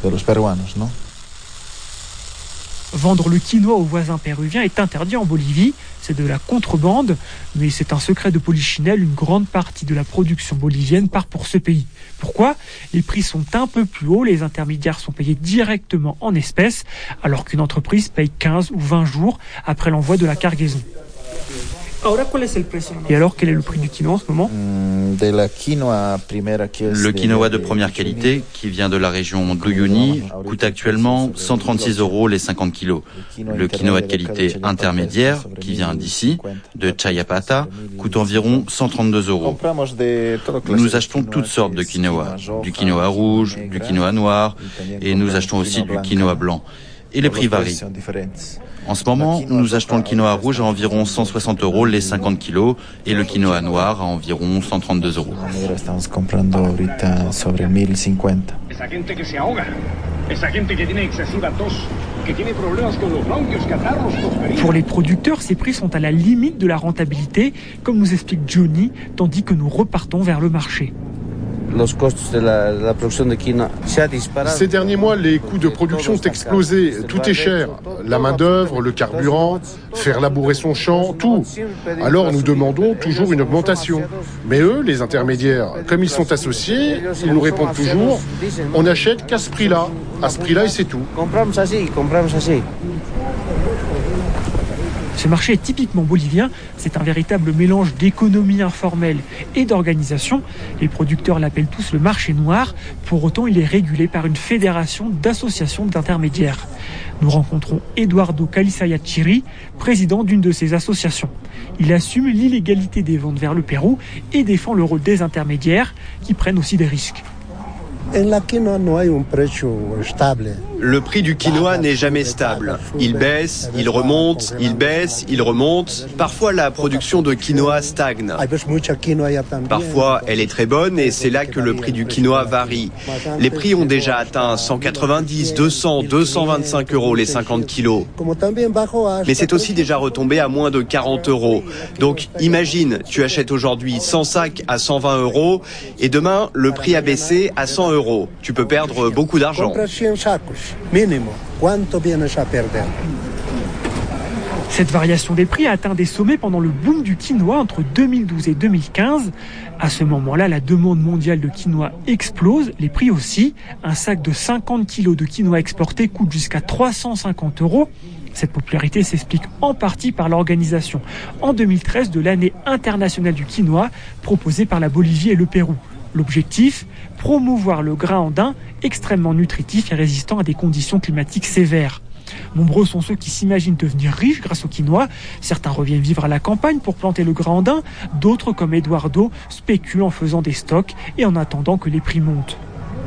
de los peruanos, ¿no? Vendre le quinoa aux voisins péruviens est interdit en Bolivie, c'est de la contrebande, mais c'est un secret de polichinelle, une grande partie de la production bolivienne part pour ce pays. Pourquoi ? Les prix sont un peu plus hauts, les intermédiaires sont payés directement en espèces, alors qu'une entreprise paye 15 ou 20 jours après l'envoi de la cargaison. Et alors, quel est le prix du quinoa en ce moment ? Le quinoa de première qualité, qui vient de la région d'Uyuni, coûte actuellement 136 € les 50 kilos. Le quinoa de qualité intermédiaire, qui vient d'ici, de Chayapata, coûte environ 132 €. Nous achetons toutes sortes de quinoa, du quinoa rouge, du quinoa noir, et nous achetons aussi du quinoa blanc. Et les prix varient. En ce moment, nous achetons le quinoa rouge à environ 160 € les 50 kilos et le quinoa noir à environ 132 €. Pour les producteurs, ces prix sont à la limite de la rentabilité, comme nous explique Johnny, tandis que nous repartons vers le marché. Ces derniers mois, les coûts de production ont explosé. Tout est cher. La main-d'œuvre, le carburant, faire labourer son champ, tout. Alors nous demandons toujours une augmentation. Mais eux, les intermédiaires, comme ils sont associés, ils nous répondent toujours « on n'achète qu'à ce prix-là. À ce prix-là et c'est tout ». Ce marché est typiquement bolivien, c'est un véritable mélange d'économie informelle et d'organisation. Les producteurs l'appellent tous le marché noir, pour autant il est régulé par une fédération d'associations d'intermédiaires. Nous rencontrons Eduardo Calizaya-Chiri, président d'une de ces associations. Il assume l'illégalité des ventes vers le Pérou et défend le rôle des intermédiaires qui prennent aussi des risques. Le prix du quinoa n'est jamais stable. Il baisse, il remonte, il baisse, il remonte. Parfois, la production de quinoa stagne. Parfois, elle est très bonne et c'est là que le prix du quinoa varie. Les prix ont déjà atteint 190, 200, 225 € les 50 kilos. Mais c'est aussi déjà retombé à moins de 40 €. Donc, imagine, tu achètes aujourd'hui 100 sacs à 120 € et demain, le prix a baissé à 100 €. Tu peux perdre beaucoup d'argent. Cette variation des prix a atteint des sommets pendant le boom du quinoa entre 2012 et 2015. À ce moment-là, la demande mondiale de quinoa explose, les prix aussi. Un sac de 50 kilos de quinoa exporté coûte jusqu'à 350 €. Cette popularité s'explique en partie par l'organisation en 2013 de l'année internationale du quinoa proposée par la Bolivie et le Pérou. L'objectif, promouvoir le grain andin extrêmement nutritif et résistant à des conditions climatiques sévères. Nombreux sont ceux qui s'imaginent devenir riches grâce au quinoa. Certains reviennent vivre à la campagne pour planter le grain andin. D'autres, comme Eduardo, spéculent en faisant des stocks et en attendant que les prix montent.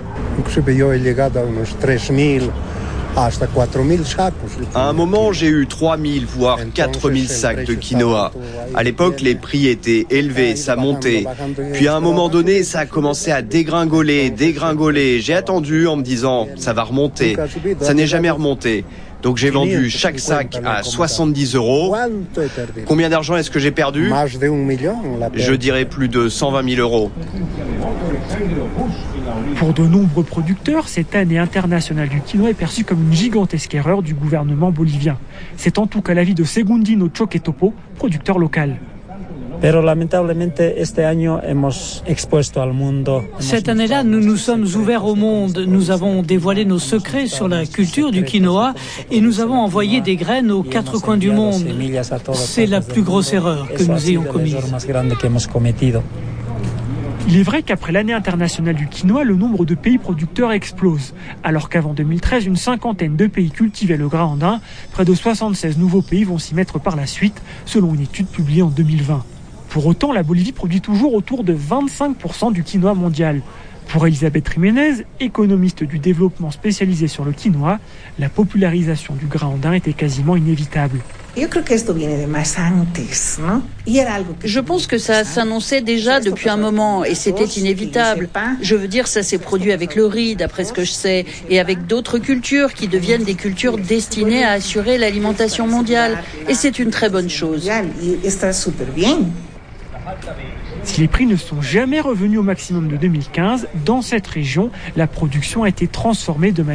À un moment, j'ai eu 3000 voire 4000 sacs de quinoa. À l'époque, les prix étaient élevés, ça montait. Puis à un moment donné, ça a commencé à dégringoler. J'ai attendu en me disant, ça va remonter. Ça n'est jamais remonté. Donc j'ai vendu chaque sac à 70 €. Combien d'argent est-ce que j'ai perdu ? Je dirais plus de 120 000 €. Pour de nombreux producteurs, cette année internationale du quinoa est perçue comme une gigantesque erreur du gouvernement bolivien. C'est en tout cas l'avis de Segundino Choquetopo, producteur local. Cette année-là, nous nous sommes ouverts au monde. Nous avons dévoilé nos secrets sur la culture du quinoa et nous avons envoyé des graines aux quatre coins du monde. C'est la plus grosse erreur que nous ayons commise. Il est vrai qu'après l'année internationale du quinoa, le nombre de pays producteurs explose. Alors qu'avant 2013, une cinquantaine de pays cultivaient le grain andin, près de 76 nouveaux pays vont s'y mettre par la suite, selon une étude publiée en 2020. Pour autant, la Bolivie produit toujours autour de 25% du quinoa mondial. Pour Elisabeth Jiménez, économiste du développement spécialisée sur le quinoa, la popularisation du grain andin était quasiment inévitable. Je pense que ça s'annonçait déjà depuis un moment et c'était inévitable. Je veux dire, ça s'est produit avec le riz, d'après ce que je sais, et avec d'autres cultures qui deviennent des cultures destinées à assurer l'alimentation mondiale. Et c'est une très bonne chose. Si les prix ne sont jamais revenus au maximum de 2015, dans cette région, la production a été transformée de manière